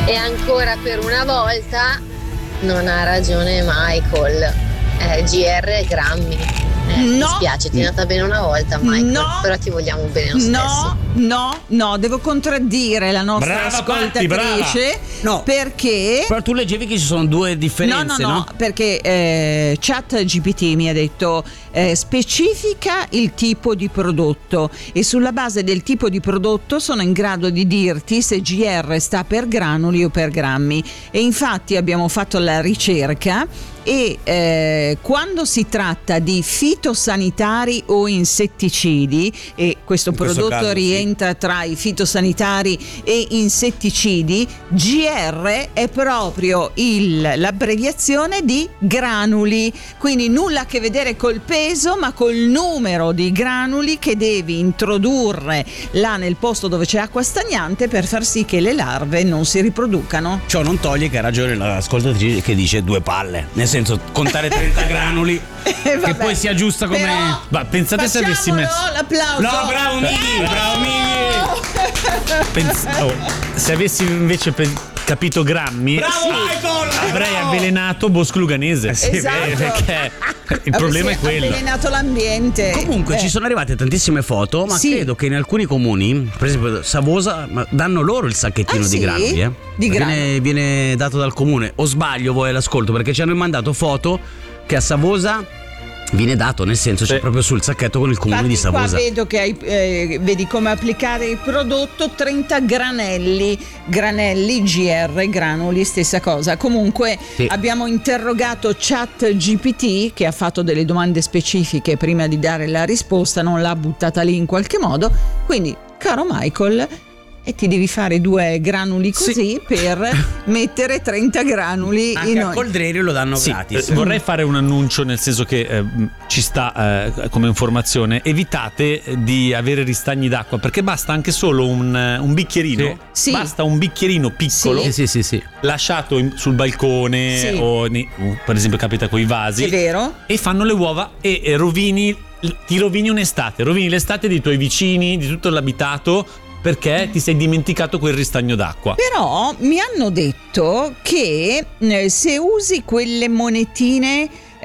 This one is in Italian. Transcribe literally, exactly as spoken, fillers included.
E ancora per una volta non ha ragione Michael. Eh, G R grammi. Eh, No. Mi spiace, ti è andata bene una volta, Michael, No. però ti vogliamo bene lo stesso. No, no, no, devo contraddire la nostra Brava, Patti, ascoltatrice No. perché Però tu leggevi che ci sono due differenze, no, no, no, perché eh, ChatGPT mi ha detto eh, specifica il tipo di prodotto e sulla base del tipo di prodotto sono in grado di dirti se G R sta per granuli o per grammi. E infatti abbiamo fatto la ricerca e eh, quando si tratta di fitosanitari o insetticidi, e questo In questo prodotto caso, rientra tra i fitosanitari e insetticidi, G R è proprio il, l'abbreviazione di granuli, quindi nulla a che vedere col peso ma col numero di granuli che devi introdurre là nel posto dove c'è acqua stagnante per far sì che le larve non si riproducano. Ciò non toglie che ha ragione l'ascoltatrice che dice due palle, nel senso contare trenta granuli Eh, vabbè. che poi sia giusta come Però Ma pensate se avessi facciamolo, messo l'applauso. No, bravo Mighi, bravo Mighi. pens- oh, se avessi invece pe- capito grammi, Bravo Michael! avrei bravo! avvelenato Bosco Luganese. Esatto. Perché il problema è Avresti quello. avvelenato l'ambiente. Comunque Eh. ci sono arrivate tantissime foto, ma Sì. credo che in alcuni comuni, per esempio Savosa, ma danno loro il sacchettino Ah, di sì? granuli, eh? Di viene, granuli. viene dato dal comune. O sbaglio voi all'ascolto, perché ci hanno mandato foto che a Savosa viene dato, nel senso c'è Sì. proprio sul sacchetto con il comune Infatti di Savosa. qua vedo che hai, eh, vedi come applicare il prodotto, trenta granelli, granelli G R, granuli, stessa cosa. Comunque Sì. abbiamo interrogato ChatGPT che ha fatto delle domande specifiche prima di dare la risposta, non l'ha buttata lì in qualche modo. Quindi, caro Michael, e ti devi fare due granuli così Sì. per mettere trenta granuli Anche in a ogni. Coldrerio lo danno Sì, gratis. eh, vorrei fare un annuncio, nel senso che eh, ci sta eh, come informazione: evitate di avere ristagni d'acqua, perché basta anche solo un, eh, un bicchierino. Sì. Basta un bicchierino piccolo Sì, sì, sì, sì. lasciato in- sul balcone Sì. o nei- per esempio capita con i vasi, È vero? e fanno le uova e, e rovini ti rovini un'estate, rovini l'estate dei tuoi vicini, di tutto l'abitato, perché ti sei dimenticato quel ristagno d'acqua. Però mi hanno detto che eh, se usi quelle monetine